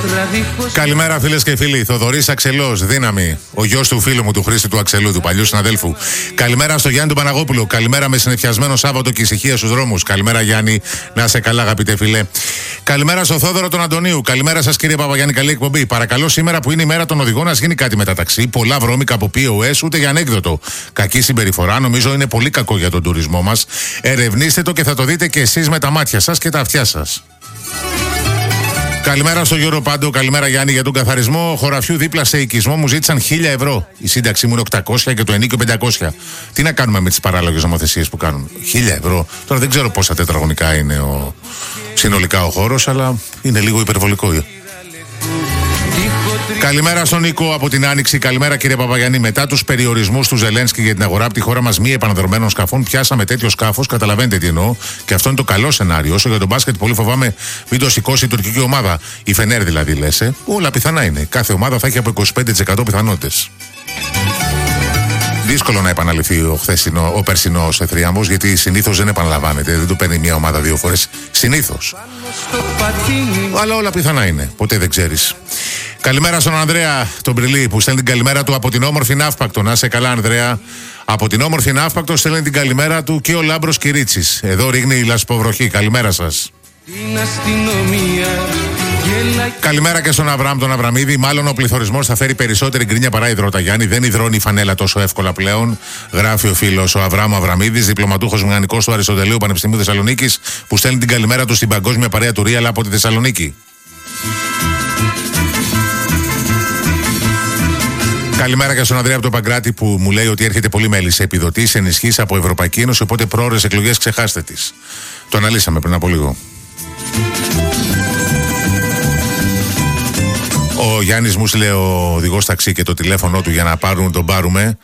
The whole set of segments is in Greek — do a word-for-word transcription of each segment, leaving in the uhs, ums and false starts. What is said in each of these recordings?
Καλημέρα φίλες και φίλοι. Θοδωρής Αξελός, δύναμη. Ο γιος του φίλου μου, του Χρήστη του Αξελού, του παλιού συναδέλφου. Καλημέρα στο Γιάννη του Παναγόπουλου. Καλημέρα με συννεφιασμένο Σάββατο και ησυχία στους δρόμους. Καλημέρα Γιάννη, να είσαι καλά αγαπητέ φιλέ. Καλημέρα στο Θόδωρο τον Αντωνίου. Καλημέρα σας κύριε Παπαγιάννη, καλή εκπομπή. Παρακαλώ σήμερα που είναι η μέρα των οδηγών να γίνει κάτι με τα ταξί. Πολλά βρώμικα από πι ο ες, ούτε για ανέκδοτο. Κακή συμπεριφορά, νομίζω είναι πολύ κακό για τον τουρισμό μας. Ερευνήστε το και θα το δείτε και εσείς με τα μάτια σας και τα αυτιά σας. Καλημέρα στο Γιώργο Πάντο, καλημέρα Γιάννη. Για τον καθαρισμό χωραφιού δίπλα σε οικισμό μου ζήτησαν χίλια ευρώ. Η σύνταξή μου είναι οκτακόσια και το ενίκιο πεντακόσια. Τι να κάνουμε με τις παράλογες νομοθεσίες που κάνουν? χίλια ευρώ. Τώρα δεν ξέρω πόσα τετραγωνικά είναι ο... συνολικά ο χώρος, αλλά είναι λίγο υπερβολικό. Καλημέρα στον Νίκο από την Άνοιξη. Καλημέρα κύριε Παπαγιάννη. Μετά τους περιορισμούς του Ζελένσκι για την αγορά από τη χώρα μας μη επαναδρομένων σκαφών, πιάσαμε τέτοιο σκάφος. Καταλαβαίνετε τι εννοώ. Και αυτό είναι το καλό σενάριο. Όσο για τον μπάσκετ, πολύ φοβάμαι μην το σηκώσει η τουρκική ομάδα. Η Φενέρ δηλαδή, λες. Ε? Όλα πιθανά είναι. Κάθε ομάδα θα έχει από είκοσι πέντε τοις εκατό πιθανότητες. Δύσκολο να επαναληφθεί ο, χθεσινό, ο περσινός θρίαμβος, γιατί συνήθως δεν επαναλαμβάνεται. Δεν το παίρνει μια ομάδα δύο φορές. Συνήθως. Αλλά όλα πιθανά είναι. Ποτέ δεν ξέρεις. Καλημέρα στον Ανδρέα τον Μπριλί που στέλνει την καλημέρα του από την όμορφη Ναύπακτο. Να είσαι καλά, Ανδρέα. Από την όμορφη Ναύπακτο στέλνει την καλημέρα του και ο Λάμπρος Κυρίτσης. Εδώ ρίχνει η λασποβροχή. Καλημέρα σας. Καλημέρα και στον Αβραάμ τον Αβραμίδη. Μάλλον ο πληθωρισμός θα φέρει περισσότερη γκρίνια παρά υδρότα, Γιάννη. Δεν υδρώνει η φανέλα τόσο εύκολα πλέον. Γράφει ο φίλος ο Αβραάμ Αβραμίδης, διπλωματούχος μηχανικός του Αριστοτελείου Πανεπιστημίου Θεσσαλονίκης, που στέλνει την καλημέρα του στην παγκόσμια παρέα του Ρίαλα από τη Θεσσαλονίκη. Καλημέρα και στον Ανδρέα από τον Παγκράτη που μου λέει ότι έρχεται πολύ μέλη σε επιδοτήσεις, ενισχύσεις από Ευρωπαϊκή Ένωση. Οπότε πρόορες εκλογές ξεχάστε τις. Το αναλύσαμε πριν από λίγο. Ο Γιάννης μου στείλε ο οδηγός ταξί και το τηλέφωνο του για να πάρουν, τον πάρουμε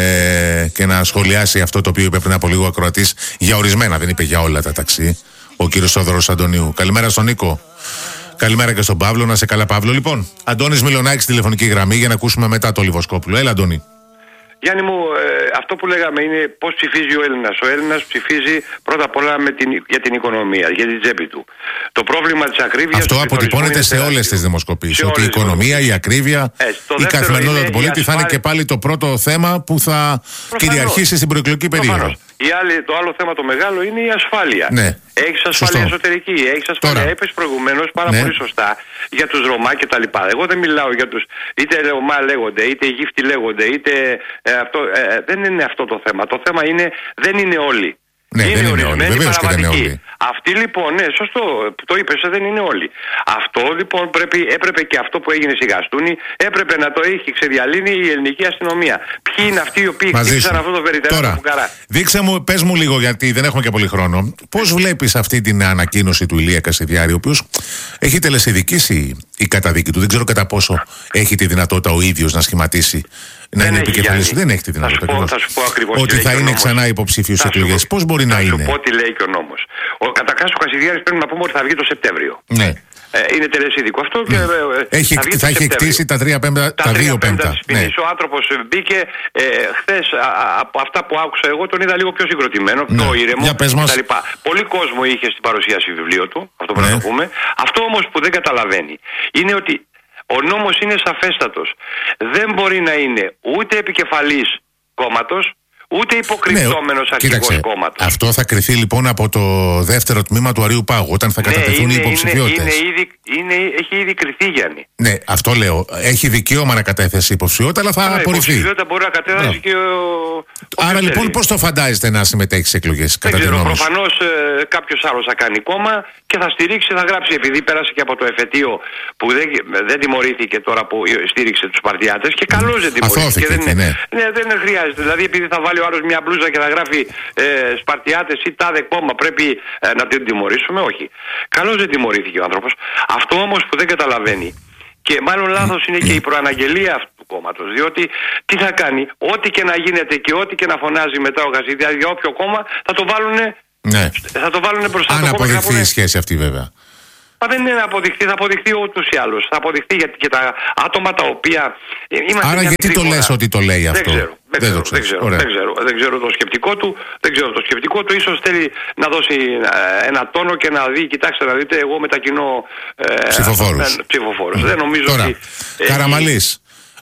ε, και να σχολιάσει αυτό το οποίο είπε πριν από λίγο ο ακροατής για ορισμένα, δεν είπε για όλα τα ταξί, ο κύριος Θόδωρος Αντωνίου. Καλημέρα στον Νίκο. Καλημέρα και στον Παύλο. Να σε καλά, Παύλο. Λοιπόν, Αντώνης Μιλονάκης τηλεφωνική γραμμή για να ακούσουμε μετά το Λιβοσκόπουλο. Έλα, Αντώνη. Γιάννη μου, ε, αυτό που λέγαμε είναι πώς ψηφίζει ο Έλληνας. Ο Έλληνας ψηφίζει πρώτα απ' όλα με την, για την οικονομία, για την τσέπη του. Το πρόβλημα της ακρίβειας... Αυτό αποτυπώνεται σε όλες τις δημοσκοπήσεις. Ότι η οικονομία, η ακρίβεια, ε, η καθημερινότητα του πολίτη θα είναι και πάλι το πρώτο θέμα που θα προφανώς κυριαρχήσει στην προεκλογική περίοδο. Η άλλη, το άλλο θέμα το μεγάλο είναι η ασφάλεια. Ναι. Έχεις ασφάλεια Σωστό. εσωτερική, έχεις ασφάλεια. Έπες προηγουμένως πάρα ναι. πολύ σωστά για τους Ρωμά και τα λοιπά. Εγώ δεν μιλάω για τους είτε Ρωμά λέγονται, είτε Αιγύπτιοι λέγονται, είτε ε, αυτό. Ε, δεν είναι αυτό το θέμα. Το θέμα είναι δεν είναι όλοι. Ναι, είναι δεν είναι ορισμένοι όλοι. παραβατικοί. Αυτοί λοιπόν, ναι, σωστό, το είπες, δεν είναι όλοι. Αυτό λοιπόν πρέπει, έπρεπε και αυτό που έγινε στη Γαστούνη, έπρεπε να το έχει ξεδιαλύνει η ελληνική αστυνομία. Ποιοι είναι αυτοί οι οποίοι χτύπησαν αυτό το περιτερό φουκαρά? Δείξε μου, πες μου λίγο, γιατί δεν έχουμε και πολύ χρόνο, πώς βλέπεις αυτή την ανακοίνωση του Ηλία Κασιδιάρη, ο οποίος έχει τελεσιδικήσει η καταδίκη του. Δεν ξέρω κατά πόσο έχει τη δυνατότητα ο ίδιος να σχηματίσει. Να είναι επικεφαλής. Δεν έχει τη δυνατότητα. Θα σου πω, θα σου πω ακριβώς ότι θα είναι ξανά υποψήφιος σε εκλογές. Πώς μπορεί να είναι? Θα σου πω τι λέει και ο νόμος. Ο καταρχάς ο Κασιδιάρης πρέπει να πούμε ότι θα βγει το Σεπτέμβριο. Ναι. Ε, είναι τελεσίδικο αυτό και ε, έχει, θα, θα έχει εκτίσει τα, τρία πέμπτα, τα, τα δύο πέμπτα της ποινής. Ναι. Ο άνθρωπος μπήκε ε, χθες α, από αυτά που άκουσα εγώ τον είδα λίγο πιο συγκροτημένο, πιο ναι. ήρεμο κτλ. Πολύ κόσμο είχε στην παρουσίαση βιβλίου του, αυτό πρέπει ναι. να το πούμε. Αυτό όμως που δεν καταλαβαίνει είναι ότι ο νόμος είναι σαφέστατος. Δεν μπορεί να είναι ούτε επικεφαλής κόμματος, ούτε υποκρυπτόμενος ναι, αρχηγός κόμματος. Αυτό θα κριθεί λοιπόν από το δεύτερο τμήμα του Αρείου Πάγου, όταν θα ναι, κατατεθούν είναι, οι υποψηφιότητες. Είναι, είναι, ήδη, είναι, έχει ήδη κριθεί, Γιάννη. Ναι, αυτό λέω. Έχει δικαίωμα να κατέθεσει υποψηφιότητα, αλλά θα απορριφθεί. Η υποψηφιότητα μπορεί να κατέθεσει και ο. Άρα ο λοιπόν, πώς το φαντάζεστε να συμμετέχει σε εκλογές, κατά την γνώμη σου? Προφανώς ε, κάποιος άλλος θα κάνει κόμμα και θα στηρίξει, θα γράψει, επειδή πέρασε και από το εφετείο που δεν, δεν τιμωρήθηκε τώρα που στήριξε τους παρτιάτες και καλώς δεν τιμωρήθηκε. Δεν, ναι. Ναι, δεν χρειάζεται. Δηλαδή, επειδή θα βάλει ο άλλος μια μπλούζα και θα γράφει ε, Σπαρτιάτες ή τάδε κόμμα, πρέπει ε, να την τιμωρήσουμε. Όχι. Καλώς δεν τιμωρήθηκε ο άνθρωπος. Αυτό όμως που δεν καταλαβαίνει, και μάλλον λάθος είναι και η προαναγγελία αυτού του κόμματος, διότι τι θα κάνει, ό,τι και να γίνεται και ό,τι και να φωνάζει μετά ο Κασιδιάρης για όποιο κόμμα θα το βάλουνε, ναι. θα το βάλουνε μπροστά. Αν αποδειχθεί η σχέση αυτή βέβαια. Μα δεν είναι να αποδειχθεί, θα αποδειχθεί ούτως ή άλλως. Θα αποδειχθεί γιατί και τα άτομα τα οποία. Άρα γιατί το λες ότι το λέει αυτό? Δεν ξέρω. Δεν, δεν, ξέρω, δεν, ξέρω, δεν, ξέρω, δεν ξέρω το σκεπτικό του, δεν ξέρω το σκεπτικό του, ίσως θέλει να δώσει ένα τόνο και να δει, κοιτάξτε να δείτε, εγώ μετακινώ ε, ψηφοφόρους. ψηφοφόρους. Δεν νομίζω τώρα, ότι... Καραμαλής.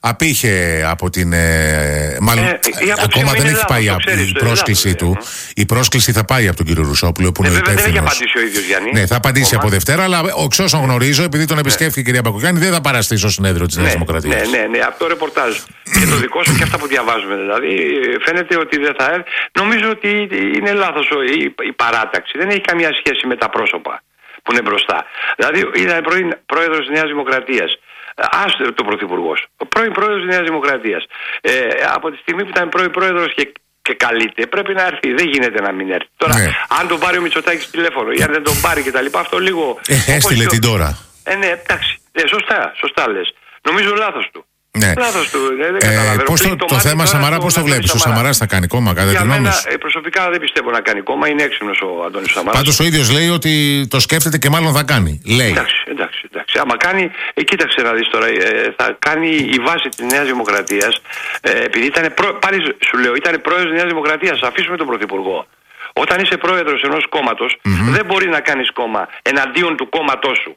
Απήχε από την. Ε, μάλλον ε, ακόμα δεν έχει πάει η πρόσκλησή του. Η πρόσκληση θα πάει από τον κύριο Ρουσόπουλο που είναι ο υπεύθυνος. Δεν έχει απαντήσει ο ίδιος, Γιάννη. Ναι, θα απαντήσει από Δευτέρα, αλλά εξ όσων γνωρίζω, επειδή τον επισκέφθηκε η κυρία Μπακογιάννη, δεν θα παραστεί στο συνέδριο της Νέας Δημοκρατίας. Ναι, ναι, ναι, από το ρεπορτάζ και το δικό σου και αυτά που διαβάζουμε. Δηλαδή, φαίνεται ότι δεν θα έρθει. Νομίζω ότι είναι λάθος η παράταξη. Δεν έχει καμία σχέση με τα πρόσωπα που είναι μπροστά. Δηλαδή, ήταν πρώην πρόεδρος της Νέας Δημοκρατίας. Άστε το πρωθυπουργός, ο πρώην πρόεδρος της Νέας Δημοκρατίας. Ε, από τη στιγμή που ήταν πρώην πρόεδρος και, και καλείται, πρέπει να έρθει. Δεν γίνεται να μην έρθει. Τώρα, ναι. αν τον πάρει ο Μητσοτάκης τηλέφωνο ή αν δεν τον πάρει κτλ., αυτό λίγο. Ε, έστειλε την τώρα. Ε, ναι, εντάξει. Ε, σωστά, σωστά λες. Νομίζω λάθος του. Ναι. Λάθος του. Δεν, δεν ε, πώς το, το, το θέμα Σαμαρά, πώς το βλέπεις? Ο Σαμαράς θα κάνει κόμμα, κατά τη γνώμη σου? Προσωπικά δεν πιστεύω να κάνει κόμμα. Είναι έξυπνος ο Αντώνης Σαμαράς. Πάντως ο ίδιος λέει ότι το σκέφτεται και μάλλον θα κάνει. Λέει. Εντάξει, εντάξει, εντάξει. Άμα κάνει, ε, κοίταξε να δεις τώρα, ε, θα κάνει η βάση της Νέας Δημοκρατίας. Ε, επειδή ήταν, προ, πάλι σου λέω, ήταν πρόεδρος της Νέας Δημοκρατίας. Αφήσουμε τον Πρωθυπουργό. Όταν είσαι πρόεδρος ενός κόμματος, mm-hmm. δεν μπορεί να κάνεις κόμμα εναντίον του κόμματός σου.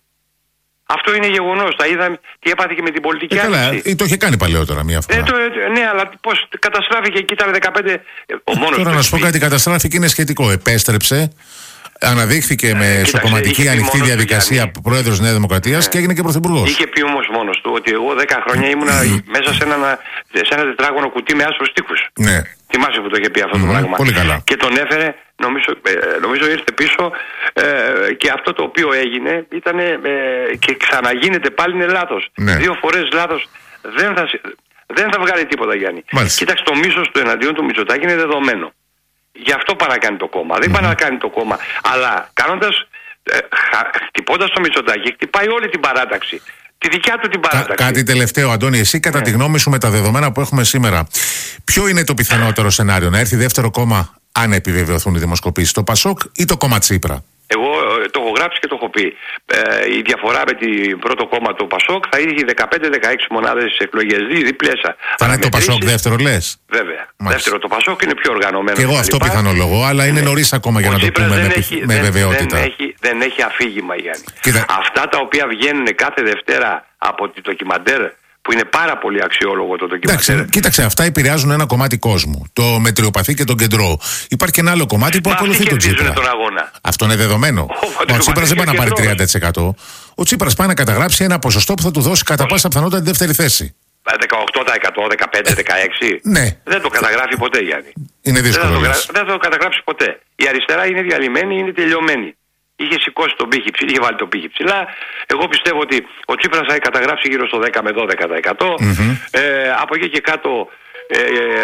Αυτό είναι γεγονός. Τα είδαμε τι έπαθε και με την πολιτική άσκηση. Ε, το είχε κάνει παλαιότερα μία φορά. Ε, το, ε, ναι, αλλά πώς καταστράφηκε εκεί, ήταν δεκαπέντε. Ο μόνος Τώρα να σου πω κάτι, καταστράφηκε είναι σχετικό. Επέστρεψε, αναδείχθηκε ε, με κοίταξε, σοκομματική ανοιχτή διαδικασία από πρόεδρος Νέας Δημοκρατίας ε, και έγινε και πρωθυπουργός. Είχε πει όμως μόνος του ότι εγώ δέκα χρόνια ήμουνα μέσα σε ένα, σε ένα τετράγωνο κουτί με άσπρους τοίχους. Ναι. Θυμάσαι που το είχε πει αυτό το πράγμα. Πολύ καλά. Και τον έφερε, νομίζω, ε, νομίζω ήρθε πίσω ε, και αυτό το οποίο έγινε ήταν ε, και ξαναγίνεται πάλι είναι λάθος. Ναι. Δύο φορές λάθος δεν θα, δεν θα βγάλει τίποτα, Γιάννη. Μάλιστα. Κοίταξε, το μίσος του εναντίον του Μητσοτάκη είναι δεδομένο. Γι' αυτό παρακάνει το κόμμα. Mm-hmm. Δεν παρακάνει το κόμμα. Αλλά κάνοντας, ε, χτυπώντας το Μητσοτάκη, χτυπάει όλη την παράταξη. Τη δικιά του την παράταξη. Κα, κάτι τελευταίο, Αντώνη, εσύ κατά ναι. τη γνώμη σου με τα δεδομένα που έχουμε σήμερα, ποιο είναι το πιθανότερο σενάριο? Να έρθει δεύτερο κόμμα, αν επιβεβαιωθούν οι δημοσκοπήσεις, το Πασόκ ή το κόμμα Τσίπρα? Εγώ το έχω γράψει και το έχω πει. Ε, η διαφορά με την πρώτο κόμμα του Πασόκ θα είχε δεκαπέντε δεκαέξι μονάδες στις εκλογές. Διπλέσα. Θα είναι το Πασόκ δεύτερο, λες? Βέβαια. Μάλιστα. Δεύτερο το Πασόκ είναι πιο οργανωμένο. Και εγώ αυτό πιθανολογώ, αλλά είναι ναι. νωρίς ακόμα για ο να το πούμε με, έχει, με δεν, βεβαιότητα. Δεν έχει, δεν έχει αφήγημα, Γιάννη. Κοίτα. Αυτά τα οποία βγαίνουν κάθε Δευτέρα από τη ντοκιμαντέρ, που είναι πάρα πολύ αξιόλογο το ντοκιμαντέρ. Εντάξει, κοίταξε, αυτά επηρεάζουν ένα κομμάτι κόσμου. Το μετριοπαθή και τον κεντρό. Υπάρχει και ένα άλλο κομμάτι που Μα ακολουθεί τον Τσίπρα. Τον αγώνα. Αυτό είναι δεδομένο. Ο, ο Τσίπρας δεν πάει να πάρει τριάντα τοις εκατό. Ο Τσίπρας πάει να καταγράψει ένα ποσοστό που θα του δώσει κατά πάσα πιθανότητα τη δεύτερη θέση. δεκαοκτώ τοις εκατό, δεκαπέντε τοις εκατό, δεκαέξι τοις εκατό. Ναι. Δεν το καταγράφει ποτέ, Γιάννη. Είναι δύσκολο. Δεν θα, το, δεν θα το καταγράψει ποτέ. Η αριστερά είναι διαλυμένη, είναι τελειωμένη. Είχε σηκώσει τον πύχη ψηλά, είχε βάλει τον πύχη ψηλά. Εγώ πιστεύω ότι ο Τσίπρας θα καταγράψει γύρω στο δέκα με δώδεκα τοις εκατό. Mm-hmm. Ε, από εκεί και κάτω ε,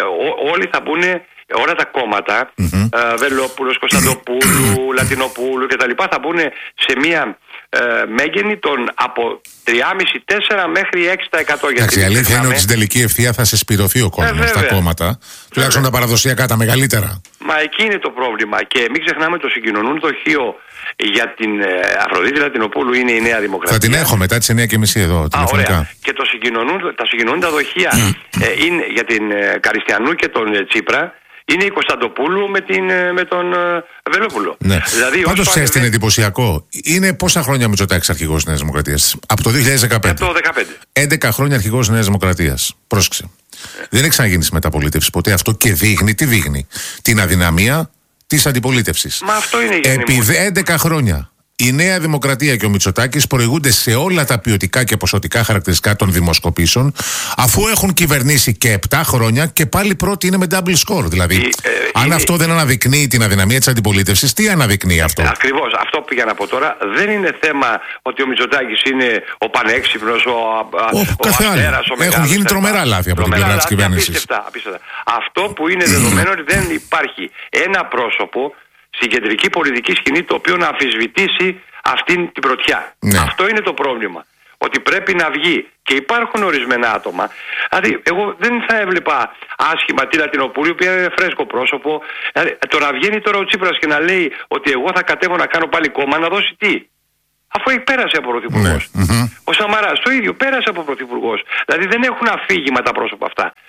ό, όλοι θα μπουν, όλα τα κόμματα, mm-hmm. ε, Βελόπουλος, Κωνσταντοπούλου, Λατινοπούλου κτλ. Θα μπουν σε μία ε, μέγενη των από τρία κόμμα πέντε τέσσερα μέχρι έξι τοις εκατό. Εντάξει, η αλήθεια είναι ότι στην τελική ευθεία θα συσπηρωθεί ο κόσμος ε, στα κόμματα. Τουλάχιστον τα παραδοσιακά, τα μεγαλύτερα. Μα εκεί είναι το πρόβλημα. Και μην ξεχνάμε το συγκοινωνούν δοχείο για την ε, Αφροδίτη Λατινοπούλου είναι η Νέα Δημοκρατία. Θα την έχω μετά τις εννιά και μισή εδώ. Α, ωραία. Και το συγκοινωνούν, τα συγκοινωνούντα δοχεία ε, είναι για την ε, Καριστιανού και τον ε, Τσίπρα. Είναι η Κωνσταντοπούλου με, την, με τον ε, Βελόπουλο. Ναι. Δηλαδή, πάντως ξέρεις τι είναι εντυπωσιακό? Είναι πόσα χρόνια ο Μητσοτάκης αρχηγός της Νέας Δημοκρατίας? Από το δύο χιλιάδες δεκαπέντε. Από το δεκαπέντε. έντεκα χρόνια αρχηγός της Νέας Δημοκρατίας. Πρόσεξε. Ε. Δεν έχει ξαναγίνει στη μεταπολίτευση ποτέ αυτό και δείχνει, τι δείχνει? Την αδυναμία της αντιπολίτευσης. Μα αυτό είναι η Επί έντεκα χρόνια η Νέα Δημοκρατία και ο Μητσοτάκης προηγούνται σε όλα τα ποιοτικά και ποσοτικά χαρακτηριστικά των δημοσκοπήσεων, αφού έχουν κυβερνήσει και επτά χρόνια και πάλι πρώτοι είναι με double score. Δηλαδή, ε, ε, αν είναι... αυτό δεν αναδεικνύει την αδυναμία της αντιπολίτευσης, τι αναδεικνύει αυτό? Ακριβώς. Αυτό που πήγα να πω τώρα δεν είναι θέμα ότι ο Μητσοτάκης είναι ο πανέξυπνος, ο, ο, ο αστέρας, ο μεγάλος. Έχουν γίνει τρομερά λάθη από την πλευρά της κυβέρνησης. Απίστευτα, απίστευτα. Αυτό που είναι δεδομένο ότι δεν υπάρχει ένα πρόσωπο στην κεντρική πολιτική σκηνή το οποίο να αμφισβητήσει αυτήν την πρωτιά. Ναι. Αυτό είναι το πρόβλημα. Ότι πρέπει να βγει. Και υπάρχουν ορισμένα άτομα. Δηλαδή, εγώ δεν θα έβλεπα άσχημα τη Λατινοπούλου, που είναι φρέσκο πρόσωπο. Δηλαδή, το να βγαίνει τώρα ο Τσίπρας και να λέει ότι εγώ θα κατέβω να κάνω πάλι κόμμα, να δώσει τι? Αφού έχει πέρασε από πρωθυπουργός. Ναι. Mm-hmm. Ο Σαμαράς το ίδιο, πέρασε από πρωθυπουργός. Δηλαδή δεν έχουν αφήγημα τα πρόσωπα αυτά.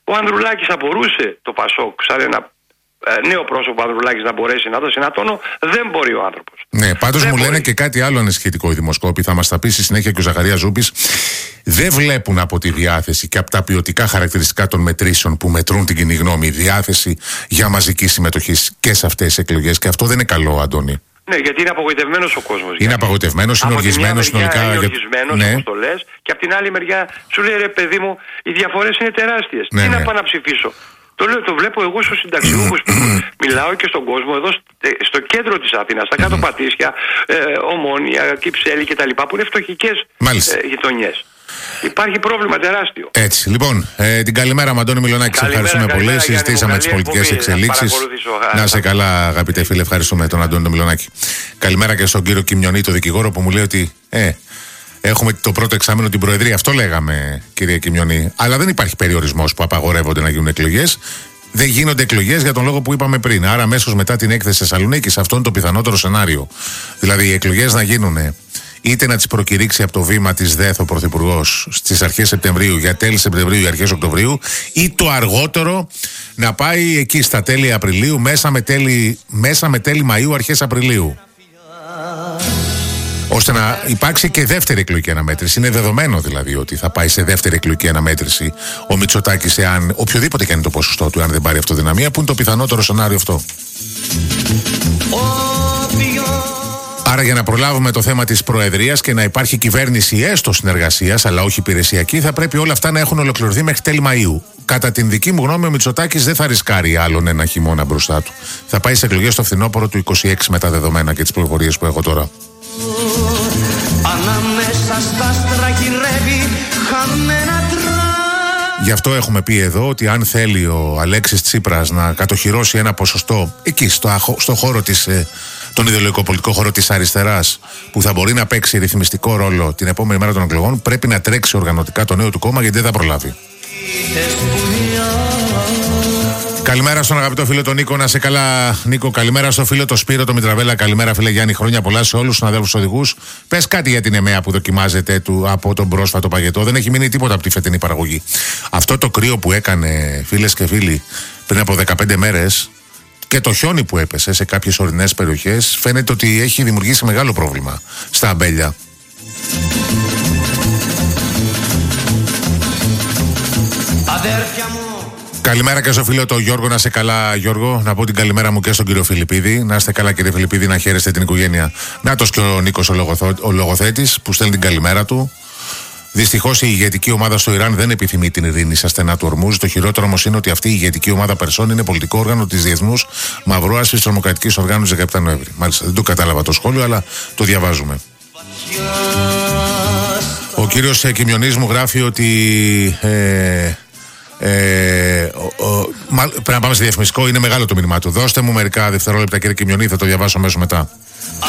Ο Ανδρουλάκης θα μπορούσε το Πασόκ σαν ένα ε, νέο πρόσωπο Ανδρουλάκης να μπορέσει να δώσει ένα τόνο. Δεν μπορεί ο άνθρωπος. Ναι, πάντως μου μπορεί. λένε και κάτι άλλο ανησυχητικό οι δημοσκόποι. Θα μας τα πει στη συνέχεια και ο Ζαχαρίας Ζούπης. Δεν βλέπουν από τη διάθεση και από τα ποιοτικά χαρακτηριστικά των μετρήσεων που μετρούν την κοινή γνώμη διάθεση για μαζική συμμετοχή και σε αυτές τις εκλογές. Και αυτό δεν είναι καλό, Αντώνη. Ναι, γιατί είναι απογοητευμένος ο κόσμος. Είναι απογοητευμένος, είναι οργισμένος συνολικά. Είναι για... οργισμένος, ναι. όπως το λες, και από την άλλη μεριά σου λέει ρε παιδί μου, οι διαφορές είναι τεράστιες. Ναι, Τι ναι. να πάω να ψηφίσω. Το, λέω, το βλέπω εγώ στους συνταξιούχους που μιλάω και στον κόσμο εδώ στο κέντρο της Αθήνας, στα κάτω Πατήσια, ε, Ομόνια, Κυψέλη κτλ. Που είναι φτωχικές ε, γειτονιές. Υπάρχει πρόβλημα τεράστιο. Έτσι, λοιπόν, ε, την καλημέρα μου, Αντώνη Μιλονάκη. Σε ευχαριστούμε καλημέρα, πολύ. Συζητήσαμε τις πολιτικές εξελίξεις. Να είσαι καλά, αγαπητέ φίλε. Ευχαριστούμε τον Αντώνη Μιλονάκη. Καλημέρα και στον κύριο Κιμιονή, το δικηγόρο, που μου λέει ότι ε, έχουμε το πρώτο εξάμηνο την Προεδρία. Αυτό λέγαμε, κύριε Κιμιονή. Αλλά δεν υπάρχει περιορισμός που απαγορεύονται να γίνουν εκλογές. Δεν γίνονται εκλογές για τον λόγο που είπαμε πριν. Άρα, αμέσως μετά την έκθεση Θεσσαλονίκης, αυτό είναι το πιθανότερο σενάριο. Δηλαδή, οι εκλογές να γίνουν. Είτε να τις προκηρύξει από το βήμα της ΔΕΘ ο Πρωθυπουργός στις αρχές Σεπτεμβρίου για τέλη Σεπτεμβρίου ή αρχές Οκτωβρίου, ή το αργότερο να πάει εκεί στα τέλη Απριλίου, μέσα με τέλη, μέσα με τέλη Μαΐου, αρχές Απριλίου. Ώστε να υπάρξει και δεύτερη εκλογική αναμέτρηση. Είναι δεδομένο δηλαδή ότι θα πάει σε δεύτερη εκλογική αναμέτρηση ο Μητσοτάκης, εάν οποιοδήποτε κάνει το ποσοστό του, αν δεν πάρει αυτοδυναμία, που είναι το πιθανότερο σενάριο αυτό. Άρα, για να προλάβουμε το θέμα της Προεδρίας και να υπάρχει κυβέρνηση έστω συνεργασίας, αλλά όχι υπηρεσιακή, θα πρέπει όλα αυτά να έχουν ολοκληρωθεί μέχρι τέλη Μαΐου. Κατά την δική μου γνώμη, ο Μητσοτάκης δεν θα ρισκάρει άλλον ένα χειμώνα μπροστά του. Θα πάει σε εκλογές στο φθινόπωρο του είκοσι έξι με τα δεδομένα και τις πληροφορίες που έχω τώρα. Ανάμεσα στα άστρα γυρεύει χαμένα. Γι' αυτό έχουμε πει εδώ ότι αν θέλει ο Αλέξης Τσίπρας να κατοχυρώσει ένα ποσοστό εκεί στο, στο χώρο της, τον ιδεολογικό-πολιτικό χώρο της αριστεράς, που θα μπορεί να παίξει ρυθμιστικό ρόλο την επόμενη μέρα των εκλογών, πρέπει να τρέξει οργανωτικά το νέο του κόμμα, γιατί δεν θα προλάβει. Καλημέρα στον αγαπητό φίλο τον Νίκο, να σε καλά, Νίκο. Καλημέρα στο φίλο το Σπύρο, το Μητραβέλα. Καλημέρα, φίλε Γιάννη. Χρόνια πολλά σε όλους τους συναδέλφους οδηγούς. Πες κάτι για την ΕΜΕΑ που δοκιμάζεται του, από τον πρόσφατο παγετό. Δεν έχει μείνει τίποτα από τη φετινή παραγωγή. Αυτό το κρύο που έκανε, φίλες και φίλοι, πριν από δεκαπέντε μέρες, και το χιόνι που έπεσε σε κάποιες ορεινές περιοχές, φαίνεται ότι έχει δημιουργήσει μεγάλο πρόβλημα στα αμπέλια. Αδέρφια μου. Καλημέρα και στο φίλο το Γιώργο, να είσαι καλά, Γιώργο. Να πω την καλημέρα μου και στον κύριο Φιλιππίδη. Να είστε καλά, κύριε Φιλιππίδη, να χαίρεστε την οικογένεια. Νάτος και ο Νίκος ο, λογοθο... ο λογοθέτης που στέλνει την καλημέρα του. Δυστυχώς η ηγετική ομάδα στο Ιράν δεν επιθυμεί την ειρήνη στα στενά του Ορμούζ. Το χειρότερο όμως είναι ότι αυτή η ηγετική ομάδα Περσών είναι πολιτικό όργανο της Διεθνούς Μαυροάσπρης Τρομοκρατικής Οργάνωσης δεκαεπτά Νοέμβρη. Μάλιστα, δεν το κατάλαβα το σχόλιο, αλλά το διαβάζουμε. Ο κύριος Κιμιονής μου γράφει ότι. Ε, Ε, ο, ο, μα, πρέπει να πάμε σε διαφημιστικό. Είναι μεγάλο το μήνυμά του. Δώστε μου μερικά δευτερόλεπτα, κύριε Κιμιονή, θα το διαβάσω αμέσως μετά.